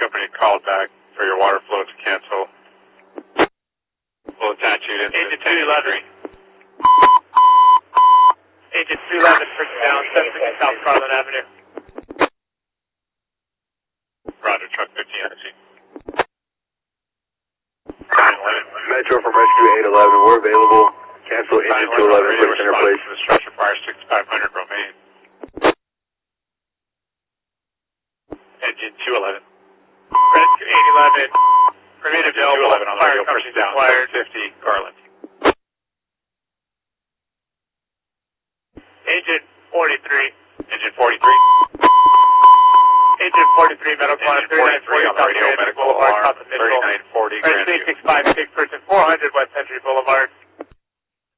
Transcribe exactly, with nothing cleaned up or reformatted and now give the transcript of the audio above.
company called back for your water flow to cancel. We'll attach you to Agent two eleven. Agent two eleven, person down, seven sixty South Garland Avenue. Roger, truck fifteen energy. Metro from Rescue eight eleven, we're available. Cancel engine two eleven, put center place. The structure fire sixty-five hundred Romaine. Engine two eleven. Rescue eight eleven. Remain available. two eleven on the radio, push down, seven fifty Garland. Agent forty-three. Engine forty-three. Agent forty-three, medical on thirty-nine forty on the radio, medical Boulevard, R, South of Mitchell. thirty-nine forty, Rescue six five six, person four hundred West Century Boulevard.